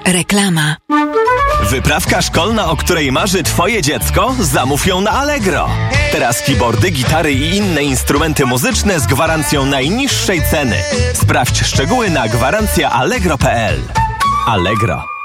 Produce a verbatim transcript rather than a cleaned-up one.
Reklama. Wyprawka szkolna, o której marzy Twoje dziecko? Zamów ją na Allegro. Teraz keyboardy, gitary i inne instrumenty muzyczne z gwarancją najniższej ceny. Sprawdź szczegóły na gwarancja allegro kropka p l. Allegro.